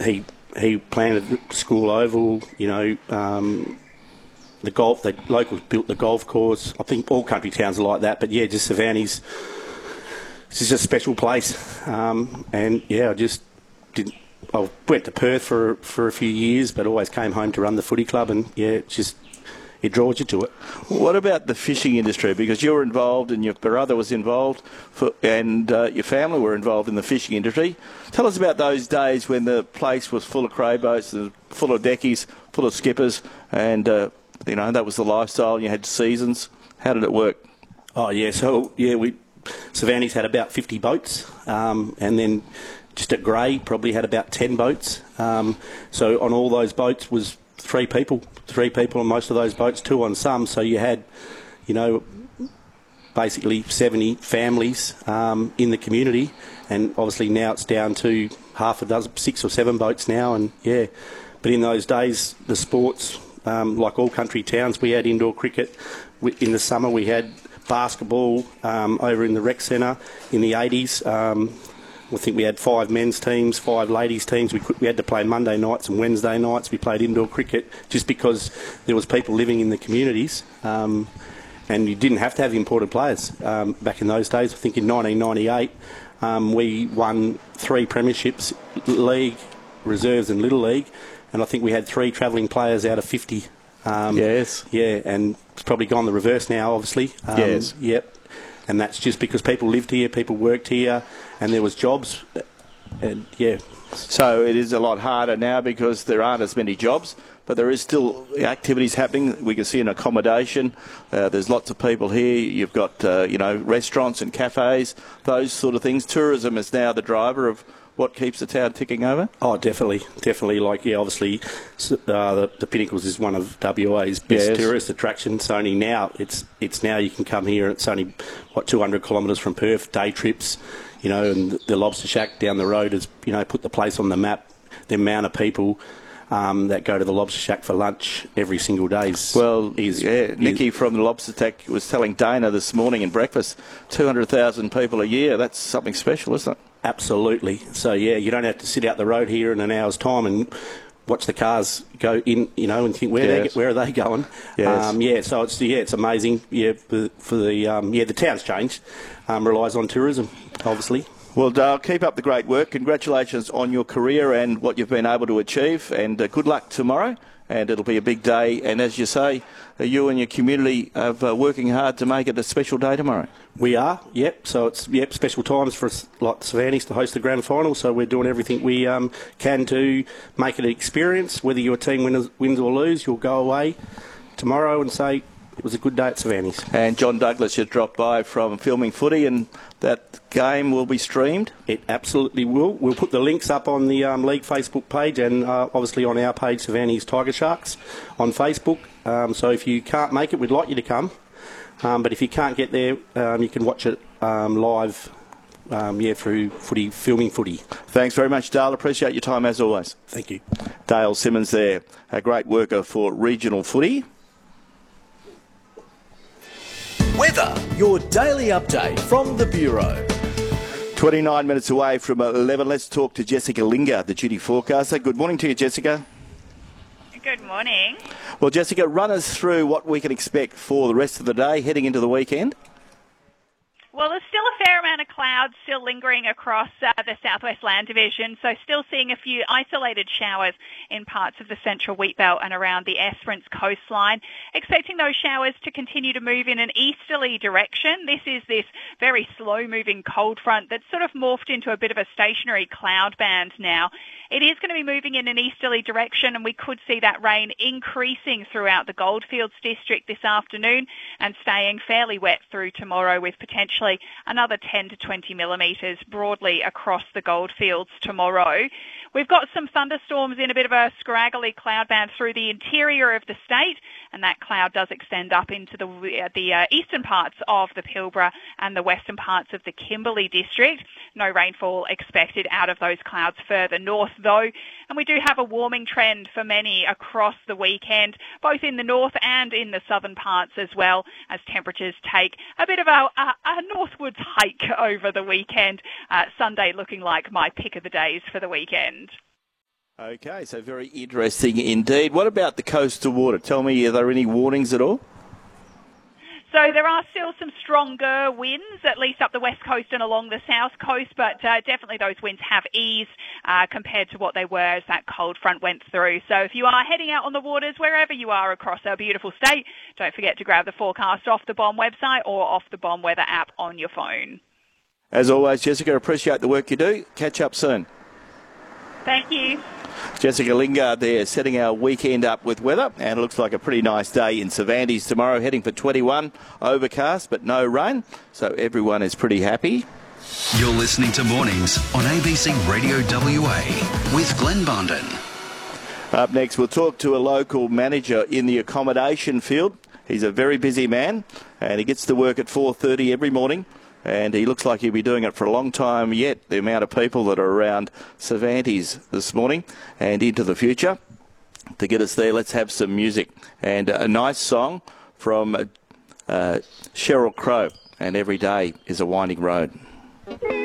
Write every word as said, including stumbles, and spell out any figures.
he he planted School Oval, you know, um, the golf, the locals built the golf course. I think all country towns are like that, but yeah, just Savannah's, it's just a special place. Um, and yeah, I just didn't, I went to Perth for for a few years, but always came home to run the footy club, and yeah, it just it draws you to it. What about the fishing industry? Because you were involved, and your brother was involved, for, and uh, your family were involved in the fishing industry. Tell us about those days when the place was full of cray boats, full of deckies, full of skippers, and uh, you know that was the lifestyle. You had seasons. How did it work? Oh yeah, so yeah, we Savannah's had about fifty boats, um, and then just at Grey probably had about ten boats. Um, so on all those boats was three people, three people on most of those boats, two on some. So you had, you know, basically seventy families um, in the community, and obviously now it's down to half a dozen, six or seven boats now, and yeah. But in those days, the sports, um, like all country towns, we had indoor cricket. In the summer, we had basketball um, over in the rec centre. In the eighties, um, I think we had five men's teams, five ladies' teams. We could, we had to play Monday nights and Wednesday nights. We played indoor cricket just because there was people living in the communities, um, and you didn't have to have imported players um, back in those days. I think in nineteen ninety-eight um, we won three premierships, league, reserves and little league, and I think we had three travelling players out of fifty. Um, yes. Yeah, and it's probably gone the reverse now, obviously. Um, yes. Yep. And that's just because people lived here, people worked here, and there was jobs. And yeah. So it is a lot harder now because there aren't as many jobs, but there is still activities happening. We can see an accommodation. Uh, there's lots of people here. You've got, uh, you know, restaurants and cafes, those sort of things. Tourism is now the driver of what keeps the town ticking over? Oh, definitely, definitely. Like, yeah, obviously, uh, the, the Pinnacles is one of W A's best yes. tourist attractions. Only now, it's it's now you can come here. It's only what two hundred kilometres from Perth. Day trips, you know, and the Lobster Shack down the road has, you know, put the place on the map. The amount of people um, that go to the Lobster Shack for lunch every single day is well. Is, yeah, Nikki from the Lobster Shack was telling Dana this morning in breakfast, two hundred thousand people a year. That's something special, isn't it? Absolutely. So, yeah, you don't have to sit out the road here in an hour's time and watch the cars go in, you know, and think, where yes. they, where are they going? Yes. Um, yeah, so it's yeah, it's amazing. Yeah, for, for the um, yeah, the town's changed. Um, relies on tourism, obviously. Well, Dale, keep up the great work. Congratulations on your career and what you've been able to achieve, and uh, good luck tomorrow. And it'll be a big day. And as you say, uh, you and your community are uh, working hard to make it a special day tomorrow. We are, yep. So it's yep special times for us, like Savannah's, to host the grand final. So we're doing everything we um, can to make it an experience. Whether your team wins, wins or lose, you'll go away tomorrow and say it was a good day at Savannah's. And John Douglas just dropped by from Filming Footy, and that game will be streamed? It absolutely will. We'll put the links up on the um, League Facebook page and uh, obviously on our page, Savannah's Tiger Sharks, on Facebook. Um, so if you can't make it, we'd like you to come. Um, but if you can't get there, um, you can watch it um, live um, yeah, through footy, Filming Footy. Thanks very much, Dale. Appreciate your time as always. Thank you. Dale Simmons there, a great worker for regional footy. Weather, your daily update from the Bureau. twenty-nine minutes away from eleven. Let's talk to Jessica Linger, the duty forecaster. Good morning to you, Jessica. Good morning. Well, Jessica, run us through what we can expect for the rest of the day heading into the weekend. Well, there's still a fair amount of clouds still lingering across uh, the Southwest Land Division, so still seeing a few isolated showers in parts of the central Wheatbelt and around the Esperance coastline. Expecting those showers to continue to move in an easterly direction. This is this very slow-moving cold front that's sort of morphed into a bit of a stationary cloud band now. It is going to be moving in an easterly direction, and we could see that rain increasing throughout the Goldfields district this afternoon and staying fairly wet through tomorrow, with potentially another ten to twenty millimetres broadly across the Goldfields tomorrow. We've got some thunderstorms in a bit of a scraggly cloud band through the interior of the state, and that cloud does extend up into the, uh, the uh, eastern parts of the Pilbara and the western parts of the Kimberley district. No rainfall expected out of those clouds further north, though, and we do have a warming trend for many across the weekend, both in the north and in the southern parts as well, as temperatures take a bit of a, a, a northwards hike over the weekend. Uh, Sunday looking like my pick of the days for the weekend. Okay, so very interesting indeed. What about the coastal water? Tell me, are there any warnings at all? So there are still some stronger winds, at least up the west coast and along the south coast, but uh, definitely those winds have eased uh, compared to what they were as that cold front went through. So if you are heading out on the waters, wherever you are across our beautiful state, don't forget to grab the forecast off the B O M website or off the B O M weather app on your phone. As always, Jessica, appreciate the work you do. Catch up soon. Thank you. Jessica Lingard there, setting our weekend up with weather, and it looks like a pretty nice day in Cervantes tomorrow, heading for twenty-one, overcast but no rain, so everyone is pretty happy. You're listening to Mornings on A B C Radio W A with Glenn Bondon. Up next, we'll talk to a local manager in the accommodation field. He's a very busy man, and he gets to work at four thirty every morning. And he looks like he'll be doing it for a long time yet, the amount of people that are around Cervantes this morning and into the future. To get us there, let's have some music. And a nice song from uh, Sheryl Crow, and Every Day is a Winding Road.